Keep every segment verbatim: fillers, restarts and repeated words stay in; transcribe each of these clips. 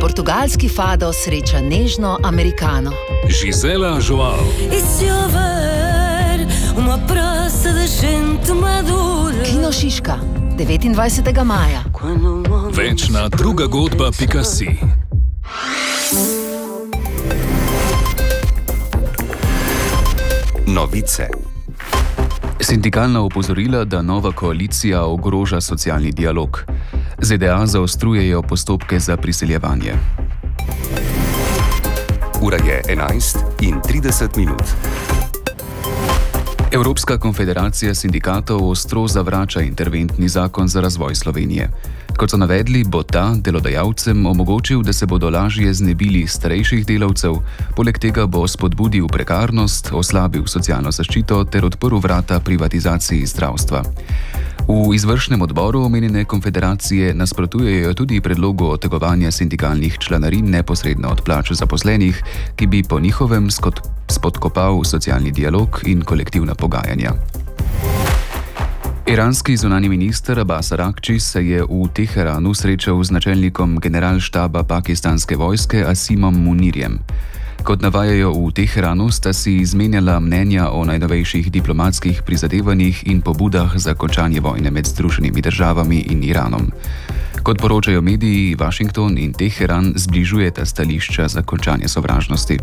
portugalski fado sreča nežno Amerikano. Gisela Joao. Kino Šiška, devetindvajsetega maja. Večna druga godba pika si. Novice. Sindikalna opozorila, da nova koalicija ogroža socialni dialog. Z D A zaostrujejo postopke za priseljevanje. Ura je enajst in trideset minut. Evropska konfederacija sindikatov ostro zavrača interventni zakon za razvoj Slovenije. Kot so navedli, bo ta delodajalcem omogočil, da se bodo lažje znebili starejših delavcev, poleg tega bo spodbudil prekarnost, oslabil socialno zaščito ter odprl vrata privatizaciji zdravstva. V izvršnem odboru omenjene konfederacije nasprotujejo tudi predlogu odtegovanja sindikalnih članarin neposredno od plač zaposlenih, ki bi po njihovem spodkopal socialni dialog in kolektivna pogajanja. Iranski zunanji minister Abbas Araghči se je v Teheranu srečal z načelnikom generalštaba pakistanske vojske Asimom Munirjem. Kot navajajo v Teheranu, sta si izmenjala mnenja o najnovejših diplomatskih prizadevanjih in pobudah za končanje vojne med Združenimi državami in Iranom. Kot poročajo mediji, Washington in Teheran zbližujeta stališča za končanje sovražnosti.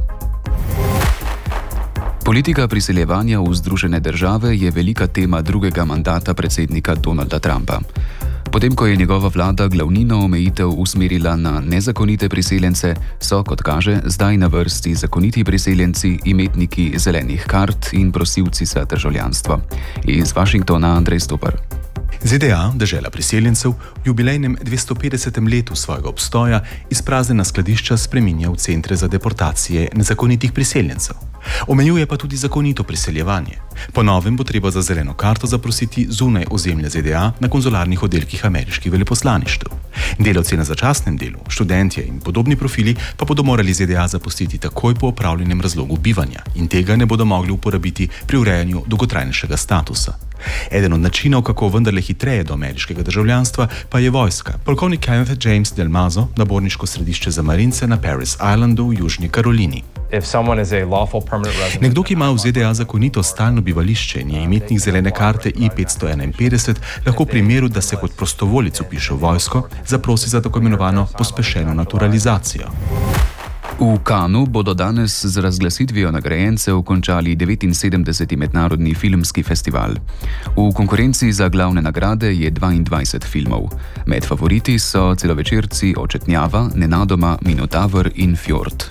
Politika priseljevanja v Združene države je velika tema drugega mandata predsednika Donalda Trumpa. Potem, ko je njegova vlada glavnino omejitev usmerila na nezakonite priseljence, so, kot kaže, zdaj na vrsti zakoniti priseljenci, imetniki zelenih kart in prosilci za državljanstvo. Iz Washingtona Andrej Stopar. Z D A, dežela priseljencev, v jubilejnem dvestopetdesetem letu svojega obstoja izpraznjena skladišča spreminja v centre za deportacije nezakonitih priseljencev. Omejuje pa tudi zakonito priseljevanje. Po novem bo treba za zeleno karto zaprositi zunaj ozemlja Z D A na konzularnih oddelkih ameriških veleposlaništev. Delavci na začasnem delu, študentje in podobni profili pa bodo morali Z D A zapustiti takoj po opravljenem razlogu bivanja in tega ne bodo mogli uporabiti pri urejanju dolgotrajnejšega statusa. Eden od načinov, kako vendarle hitreje do ameriškega državljanstva, pa je vojska. Polkovnik Kenneth James Del Mazo, naborniško središče za marince na Paris Islandu v Južni Karolini. Nekdo, ki ima v Z D A zakonito stalno bivališče in je imetnik zelene karte I petsto enainpetdeset, lahko v primeru, da se kot prostovoljec vpiše v vojsko, zaprosi za tako imenovano pospešeno naturalizacijo. V Cannesu bodo danes z razglasitvijo nagrajencev končali devetinsedemdeseti mednarodni filmski festival. V konkurenci za glavne nagrade je dvaindvajset filmov. Med favoriti so celovečerci Očetnjava, Nenadoma, Minotaver in Fjord.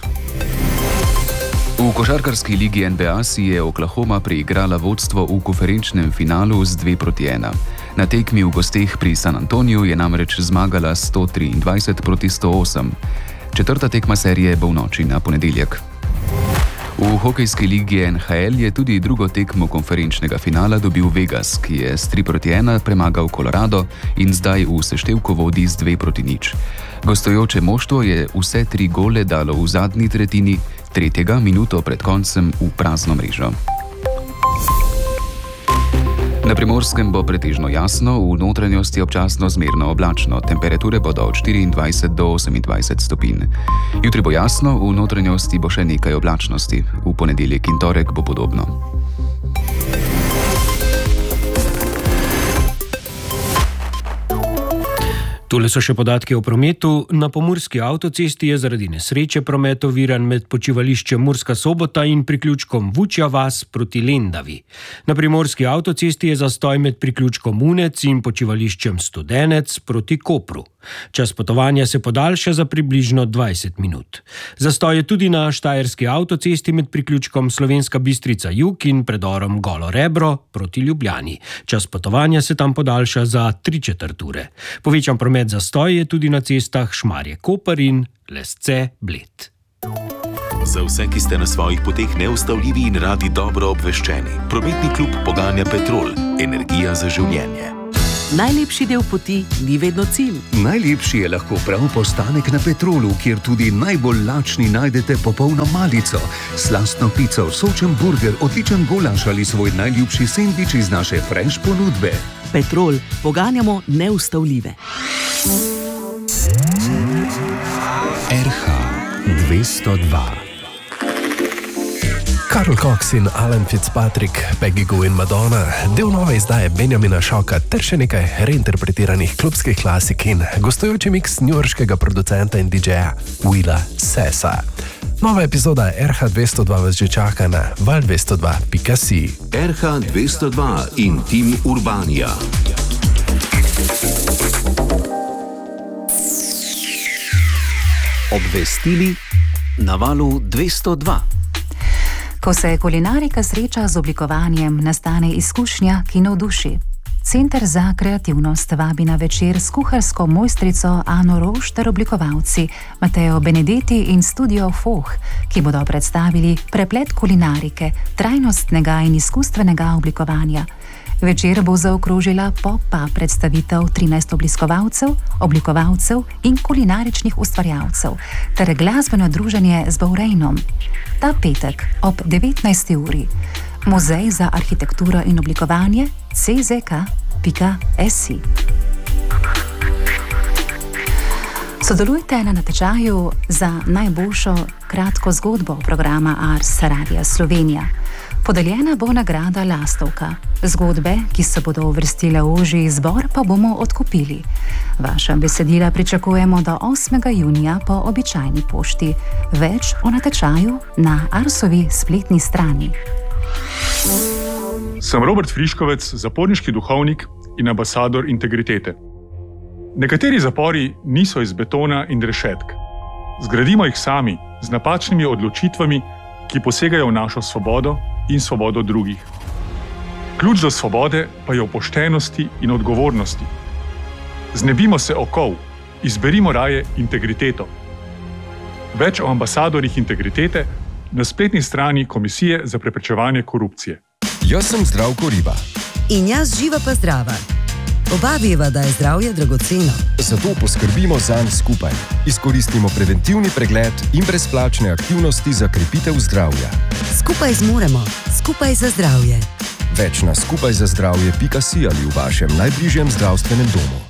V košarkarski ligi N B A si je Oklahoma preigrala vodstvo v konferenčnem finalu z dve proti ena. Na tekmi v gosteh pri San Antoniju je namreč zmagala sto triindvajset proti sto osem. Četrta tekma serije bo v noči na ponedeljek. V hokejski ligi N H L je tudi drugo tekmo konferenčnega finala dobil Vegas, ki je s tri proti ena premagal Colorado in zdaj v seštevku vodi z dve proti nič. Gostujoče moštvo je vse tri gole dalo v zadnji tretjini, tretjega minuto pred koncem v prazno mrežo. Na Primorskem bo pretežno jasno, v notranjosti občasno zmerno oblačno, temperature bodo od štiriindvajset do osemindvajset stopinj. Jutri bo jasno, v notranjosti bo še nekaj oblačnosti, v ponedeljek in torek bo podobno. Tole so še podatki o prometu. Na pomurski avtocesti je zaradi nesreče promet oviran med počivališčem Murska Sobota in priključkom Vučja vas proti Lendavi. Na primorski avtocesti je zastoj med priključkom Unec in počivališčem Studenec proti Kopru. Čas potovanja se podaljša za približno dvajset minut. Zastoj je tudi na štajerski avtocesti med priključkom Slovenska Bistrica Jug in predorom Golo Rebro proti Ljubljani. Čas potovanja se tam podaljša za tri četrt ure. Povečan promet zastoj je tudi na cestah Šmarje-Koper in Lesce-Bled. Za vse, ki ste na svojih poteh neustavljivi in radi dobro obveščeni. Prometni klub poganja Petrol. Energija za življenje. Najlepši del poti ni vedno cilj. Najlepši je lahko prav postanek na Petrolu, kjer tudi najbolj lačni najdete popolno malico, slastno pico, sočen burger, odličen golaš ali svoj najljubši sendvič iz naše fresh ponudbe. Petrol. Poganjamo neustavljive. R H dvesto dva. Karl Cox in Alan Fitzpatrick, Peggy Gou in Madonna, del nove izdaje Benjamina Šoka ter še nekaj reinterpretiranih klubskih klasik in gostujoči miks newyorškega producenta in D J-ja Willa Sessa. Nova epizoda R H dvesto dva vas že čaka na val dvesto dva pika si. R H dvesto dva in Tim Urbanija. Obvestili na valu dvesto dva. Ko se kulinarika sreča z oblikovanjem, nastane izkušnja, ki navduši. Center za kreativnost vabi na večer s kuharsko mojstrico Ano Roš ter oblikovalci Mateo Benedetti in Studio Foh, ki bodo predstavili preplet kulinarike, trajnostnega in izkustvenega oblikovanja. Večer bo zaokrožila pop-pa predstavitev trinajst obiskovalcev, oblikovalcev in kulinaričnih ustvarjalcev ter glasbeno druženje z Bowrainom. Ta petek ob devetnajsti uri. Muzej za arhitekturo in oblikovanje c z k pika s i. Sodelujte na natečaju za najboljšo kratko zgodbo programa Ars Radia Slovenija. Podeljena bo nagrada Lastovka. Zgodbe, ki se bodo uvrstile v ožji izbor, pa bomo odkupili. Vaša besedila pričakujemo do osmega junija po običajni pošti. Več o natečaju na Arsovi spletni strani. Sem Robert Friškovec, zaporniški duhovnik in ambasador integritete. Nekateri zapori niso iz betona in rešetk. Zgradimo jih sami, z napačnimi odločitvami, ki posegajo v našo svobodo in svobodo drugih. Ključ do svobode pa je v poštenosti in odgovornosti. Znebimo se okov, izberimo raje integriteto. Več o ambasadorjih integritete na spletni strani Komisije za preprečevanje korupcije. Jaz sem Zdravko Riba. In jaz Živa pa zdrava. Oba veva, da je zdravje dragoceno. Zato poskrbimo zanj skupaj. Izkoristimo preventivni pregled in brezplačne aktivnosti za krepitev zdravja. Skupaj zmoremo, skupaj za zdravje. Več na skupaj za zdravje pika si ali v vašem najbližjem zdravstvenem domu.